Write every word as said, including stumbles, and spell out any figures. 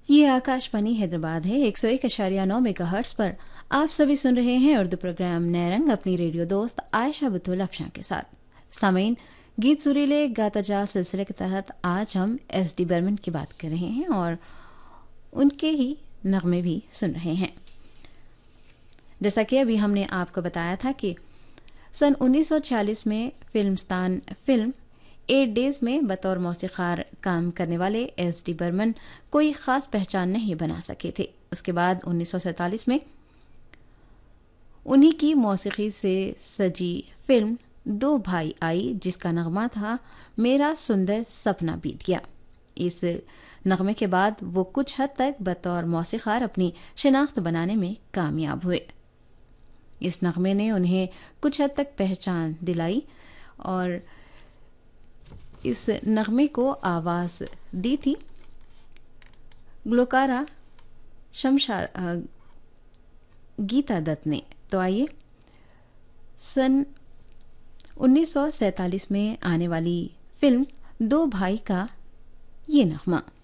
ये आकाशवाणी हैदराबाद है। एक सौ एक अशारिया नौ मेगा हर्ट्स पर आप सभी सुन रहे हैं उर्दू प्रोग्राम नैरंग अपनी रेडियो दोस्त आयशा बुतुल अफशा के साथ। सामीन, गीत सुरीले गाता जा सिलसिले के तहत आज हम एस डी बर्मन की बात कर रहे हैं और उनके ही नगमे भी सुन रहे हैं। जैसा कि अभी हमने आपको बताया था कि सन उन्नीस सौ छियालीस में फिल्मस्तान फिल्म एट डेज में बतौर मौसीकार काम करने वाले एस डी बर्मन कोई खास पहचान नहीं बना सके थे। उसके बाद उन्नीस सौ सैंतालीस में उन्हीं की मौसीकी से सजी फिल्म दो भाई आई, जिसका नगमा था मेरा सुंदर सपना बीत गया। इस नगमे के बाद वो कुछ हद तक बतौर मौसीकार अपनी शिनाख्त बनाने में कामयाब हुए। इस नगमे ने उन्हें कुछ हद तक पहचान दिलाई और इस नगमे को आवाज़ दी थी ग्लोकारा शमशा गीता दत्त ने। तो आइए सन उन्नीस सौ सैंतालीस में आने वाली फिल्म दो भाई का ये नगमा।